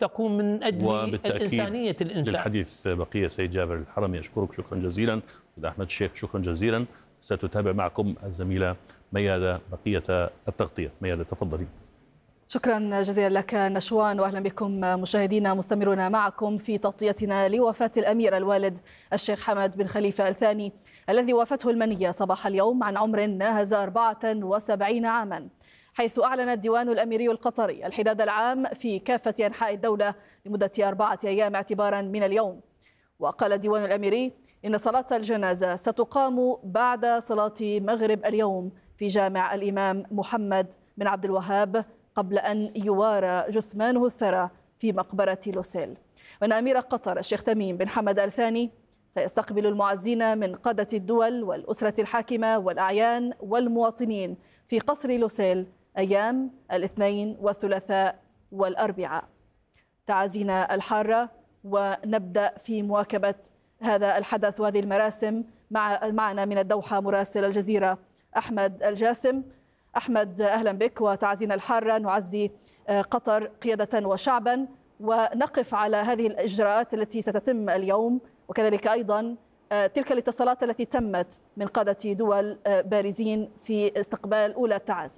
تقوم من أجل إنسانية الإنسان. للحديث بقية سيد جابر الحرمي، أشكرك شكرا جزيلا. أحمد الشيخ شكرا جزيلا. ستتابع معكم الزميلة ميادة بقية التغطية. ميادة تفضلي. شكرا جزيلا لك نشوان، واهلا بكم مشاهدينا مستمرون معكم في تغطيتنا لوفاة الامير الوالد الشيخ حمد بن خليفة الثاني الذي وافته المنية صباح اليوم عن عمر ناهز 74 عاما، حيث أعلن الديوان الأميري القطري الحداد العام في كافة أنحاء الدولة لمدة 4 أيام اعتبارا من اليوم. وقال الديوان الأميري إن صلاة الجنازة ستقام بعد صلاة مغرب اليوم في جامع الإمام محمد بن عبد الوهاب، قبل أن يوارى جثمانه الثرى في مقبرة لوسيل. وأن أمير قطر الشيخ تميم بن حمد آل ثاني سيستقبل المعزين من قادة الدول والأسرة الحاكمة والأعيان والمواطنين في قصر لوسيل أيام الاثنين والثلاثاء والأربعاء. تعازينا الحارة، ونبدأ في مواكبة هذا الحدث وهذه المراسم معنا من الدوحة مراسل الجزيرة أحمد الجاسم. أحمد أهلا بك، وتعزينا الحارة نعزي قطر قيادة وشعبا، ونقف على هذه الإجراءات التي ستتم اليوم، وكذلك أيضا تلك الاتصالات التي تمت من قادة دول بارزين في استقبال أولى التعازي.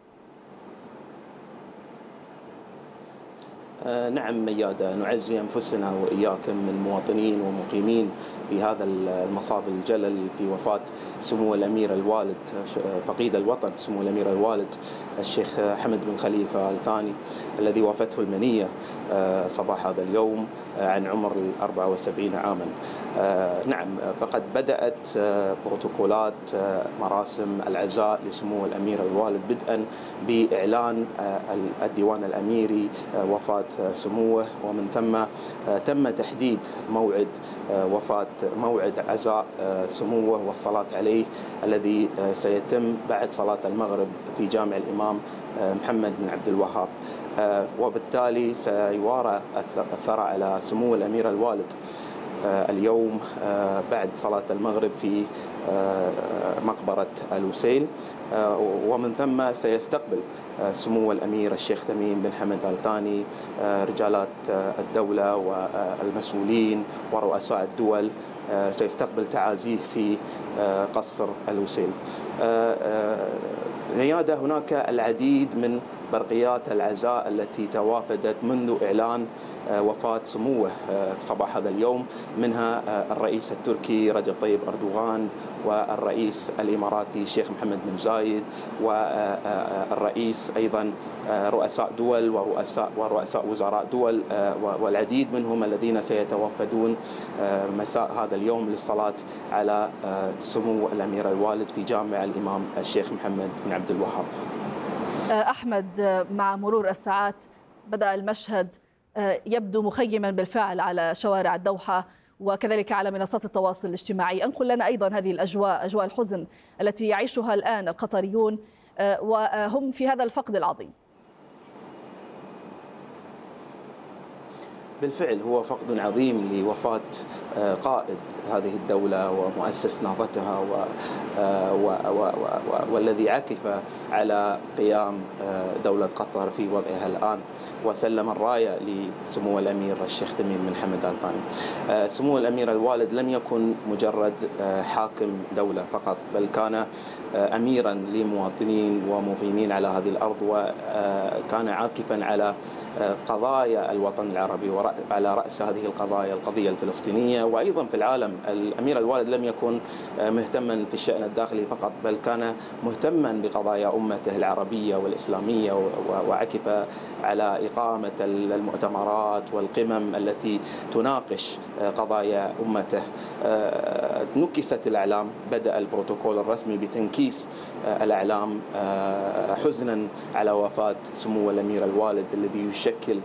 نعم ميادة، نعزي أنفسنا وإياكم من مواطنين ومقيمين في هذا المصاب الجلل في وفاة سمو الأمير الوالد فقيد الوطن سمو الأمير الوالد الشيخ حمد بن خليفة الثاني الذي وافته المنية صباح هذا اليوم عن عمر 74 عاما. نعم، فقد بدأت بروتوكولات مراسم العزاء لسمو الأمير الوالد بدءا بإعلان الديوان الأميري وفاة سموه، ومن ثم تم تحديد موعد عزاء سموه والصلاة عليه الذي سيتم بعد صلاة المغرب في جامع الإمام محمد بن عبد الوهاب. وبالتالي سيوارى الثرى على سمو الأمير الوالد اليوم بعد صلاة المغرب في مقبرة لوسيل، ومن ثم سيستقبل سمو الأمير الشيخ تميم بن حمد آل ثاني رجالات الدولة والمسؤولين ورؤساء الدول، سيستقبل تعازيه في قصر لوسيل. نيادة، هناك العديد من برقيات العزاء التي توافدت منذ إعلان وفاة سموه صباح هذا اليوم، منها الرئيس التركي رجب طيب أردوغان، والرئيس الإماراتي الشيخ محمد بن زايد، والرئيس أيضا رؤساء دول ورؤساء وزراء دول، والعديد منهم الذين سيتوافدون مساء هذا اليوم للصلاة على سمو الأمير الوالد في جامع الإمام الشيخ محمد بن عبد الوهاب. أحمد، مع مرور الساعات بدأ المشهد يبدو مخيما بالفعل على شوارع الدوحة وكذلك على منصات التواصل الاجتماعي. أنقل لنا أيضا هذه الأجواء، أجواء الحزن التي يعيشها الآن القطريون وهم في هذا الفقد العظيم. بالفعل هو فقد عظيم لوفاة قائد هذه الدولة ومؤسس نهضتها والذي عكف على قيام دولة قطر في وضعها الآن، وسلم الراية لسمو الأمير الشيخ تميم بن حمد آل ثاني. سمو الأمير الوالد لم يكن مجرد حاكم دولة فقط، بل كان أميرا لمواطنين ومقيمين على هذه الأرض، وكان عاكفا على قضايا الوطن العربي وعلى رأس هذه القضايا القضية الفلسطينية وأيضا في العالم. الأمير الوالد لم يكن مهتما في الشأن الداخلي فقط، بل كان مهتما بقضايا أمته العربية والإسلامية، وعكف على إقامة المؤتمرات والقمم التي تناقش قضايا أمته. نكست الأعلام، بدأ البروتوكول الرسمي بتنكيس الأعلام حزنا على وفاة سمو الأمير الوالد الذي يشكل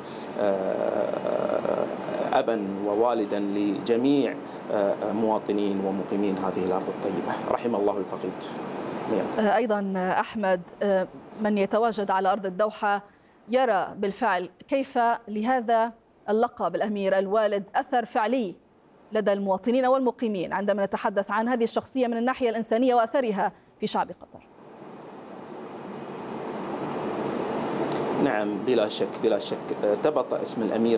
أبا ووالدا لجميع مواطنين ومقيمين هذه الأرض الطيبة. رحم الله الفقيد. أيضا أحمد، من يتواجد على أرض الدوحة يرى بالفعل كيف لهذا اللقب الأمير الوالد أثر فعلي لدى المواطنين والمقيمين عندما نتحدث عن هذه الشخصية من الناحية الإنسانية وأثرها في شعب قطر. نعم، بلا شك ارتبط اسم الأمير